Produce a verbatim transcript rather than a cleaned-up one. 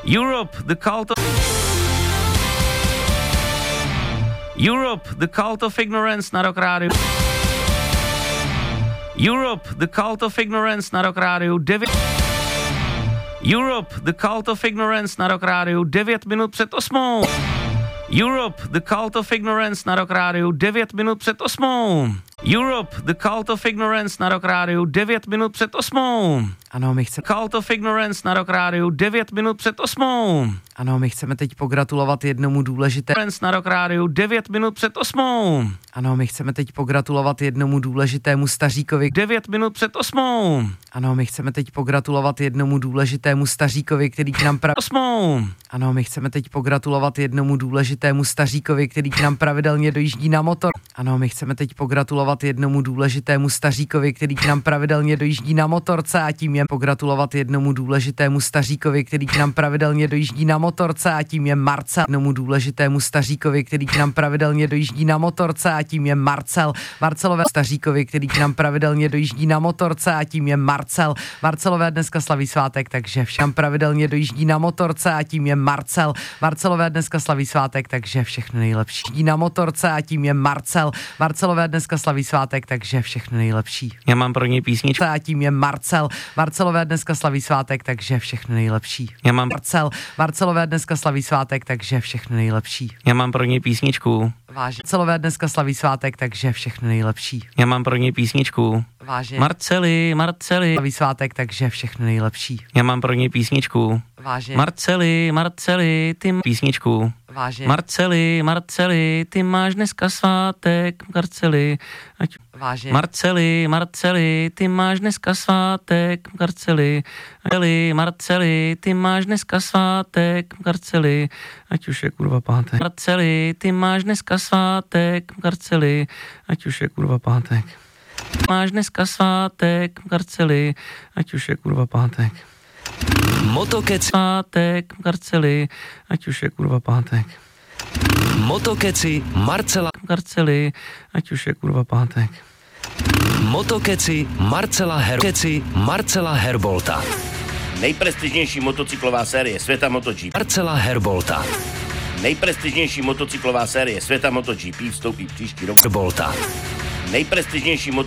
Europe, the cult of... Europe, the cult of ignorance na Rock rádiu. Europe, the cult of ignorance na Rock rádiu. devět... Europe, the cult of ignorance na Rock rádiu. devět minut před osmou. Europe, the cult of ignorance na Rock rádiu. devět minut před osmou. Europe, the cult of ignorance na Rock rádiu. devět minut před osmou. Ano, my chceme... Cult of ignorance na Rock rádiu. devět minut před osmou. Ano, my chceme teď pogratulovat jednomu důležitému... Na Rock rádiu. devět minut před osmou. Ano, my chceme teď pogratulovat jednomu důležitému staříkovi... devět minut před osmou. Ano, my chceme teď pogratulovat jednomu důležitému staříkovi, který k nám... Pra... osmou. Ano, my chceme teď pogratulovat jednomu důležitému staříkovi, který k nám pravidelně dojíždí na motor. Ano, my chceme teď pogratulovat jednomu důležitému staříkovi, který k nám pravidelně dojíždí na motorce a tím je pogratulovat jednomu důležitému staříkovi, který k nám pravidelně dojíždí na motorce a tím je Marcel. Jednomu důležitému staříkovi, který k nám pravidelně dojíždí na motorce a tím je Marcel. Marcelové staříkovi, který k nám pravidelně dojíždí na motorce a tím je Marcel. Marcelové dneska slaví svátek, takže všem pravidelně dojíždí na motorce a tím je Marcel. Marcelové dneska slaví svátek, takže všechno nejlepší. Jíždí na motorce a tím je Marcel. Marcelové dneska slaví svátek, takže všechno nejlepší. Já mám pro něj písničku. A tím je Marcel. Marcelové dneska slaví svátek, takže všechno nejlepší. Já mám Marcel. Marcelové dneska slaví svátek, takže všechno nejlepší. Já mám pro něj písničku. Vážně. Marcelové dneska slaví svátek, takže všechno nejlepší. Já mám pro něj písničku. Vážně. Marceli, Marceli. Slaví svátek, takže všechno nejlepší. Já mám pro něj písničku. Vážně. Marceli, Marceli, ty m- písničku. Vážně. Marceli, Marceli, ty máš dneska svátek, Marceli, ať... Vážně. Marceli, Marceli, ty máš dneska svátek, Marceli, Marceli, Marceli, ty máš dneska svátek, Marceli, ať už je kurva pátek. Marceli, ty máš dneska svátek, Marceli, ať už je kurva pátek. Máš dneska svátek, Marceli, ať už je kurva pátek. Motokec. Svátek, Marceli, ať už je kurva pátek. Motokeci Marcela. Marceli, ať už je kurva pátek. Motokeci Marcela Herkeci Marcela Herbolta. Nejprestižnější motocyklová série světa MotoGP. Marcela Herbolta. Nejprestižnější motocyklová série světa MotoGP vstoupí příští rok. Herbolta. Nejprestižnější